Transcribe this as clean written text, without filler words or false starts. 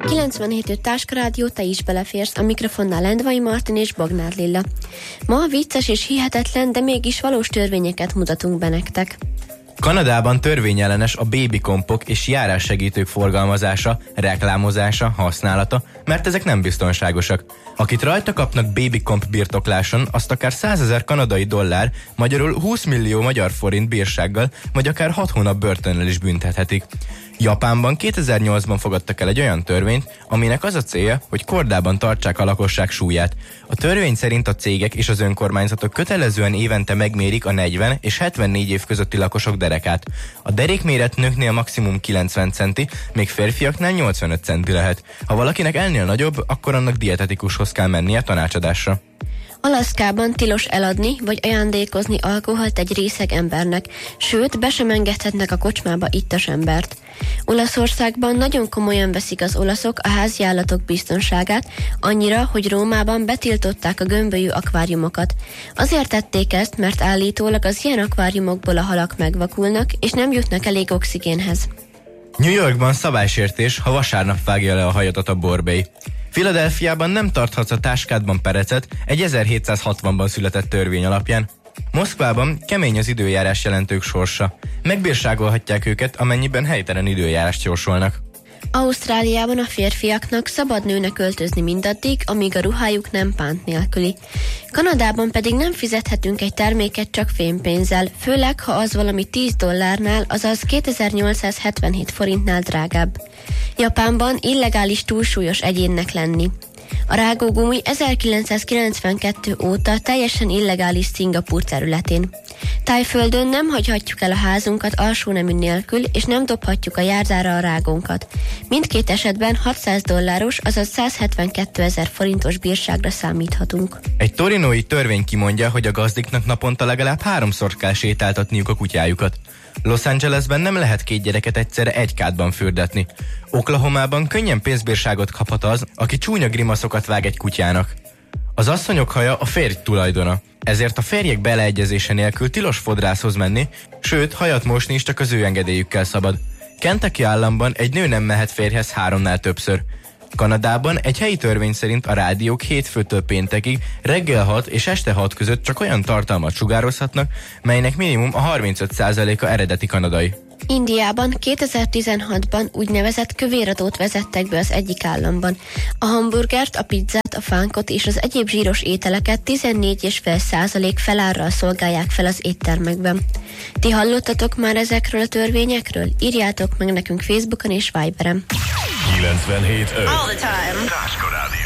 97.5 Táskarádió, te is beleférsz, a mikrofonnál Lendvai Martin és Bognár Lilla. Ma vicces és hihetetlen, de mégis valós törvényeket mutatunk be nektek. Kanadában törvényellenes a bébikompok és járássegítők forgalmazása, reklámozása, használata, mert ezek nem biztonságosak. Akit rajta kapnak bébikomp birtokláson, azt akár 100 000 kanadai dollár, magyarul 20 millió magyar forint bírsággal, vagy akár 6 hónap börtönnel is büntethetik. Japánban 2008-ban fogadtak el egy olyan törvényt, aminek az a célja, hogy kordában tartsák a lakosság súlyát. A törvény szerint a cégek és az önkormányzatok kötelezően évente megmérik a 40 és 74 év közötti lakosok derekát. A derékméret nőknél maximum 90 centi, még férfiaknál 85 centi lehet. Ha valakinek ennél nagyobb, akkor annak dietetikushoz kell mennie tanácsadásra. Alaszkában tilos eladni vagy ajándékozni alkoholt egy részeg embernek, sőt, be sem engedhetnek a kocsmába ittas embert. Olaszországban nagyon komolyan veszik az olaszok a háziállatok biztonságát, annyira, hogy Rómában betiltották a gömbölyű akváriumokat. Azért tették ezt, mert állítólag az ilyen akváriumokból a halak megvakulnak, és nem jutnak elég oxigénhez. New Yorkban szabálysértés, ha vasárnap vágja le a hajadat a borbély. Philadelphiában nem tarthatsz a táskádban perecet egy 1760-ban született törvény alapján. Moszkvában kemény az időjárás jelentők sorsa. Megbírságolhatják őket, amennyiben helytelen időjárást jósolnak. Ausztráliában a férfiaknak szabad nőnek öltözni mindaddig, amíg a ruhájuk nem pánt nélküli. Kanadában pedig nem fizethetünk egy terméket csak fémpénzzel, főleg ha az valami 10 dollárnál, azaz 2877 forintnál drágább. Japánban illegális túlsúlyos egyénnek lenni. A rágógumi 1992 óta teljesen illegális Szingapúr területén. Tájföldön nem hagyhatjuk el a házunkat alsónemű nélkül, és nem dobhatjuk a járdára a rágónkat. Mindkét esetben 600 dolláros, azaz 172 000 forintos bírságra számíthatunk. Egy torinói törvény kimondja, hogy a gazdiknak naponta legalább 3-szor kell sétáltatniuk a kutyájukat. Los Angelesben nem lehet 2 gyereket egyszerre egy kádban fürdetni. Oklahomában könnyen pénzbírságot kaphat az, aki csúnya grimaszokat vág egy kutyának. Az asszonyok haja a férj tulajdona, ezért a férjek beleegyezése nélkül tilos fodrászhoz menni, sőt, hajat mosni is csak az ő engedélyükkel szabad. Kentucky államban egy nő nem mehet férjhez 3-nál többször. Kanadában egy helyi törvény szerint a rádiók hétfőtől péntekig reggel 6 és este 6 között csak olyan tartalmat sugározhatnak, melynek minimum a 35%-a eredeti kanadai. Indiában 2016-ban úgynevezett kövéradót vezettek be az egyik államban. A hamburgert, a pizzát, a fánkot és az egyéb zsíros ételeket 14,5% felárral szolgálják fel az éttermekben. Ti hallottatok már ezekről a törvényekről? Írjátok meg nekünk Facebookon és Viberen. 97.5 All the time.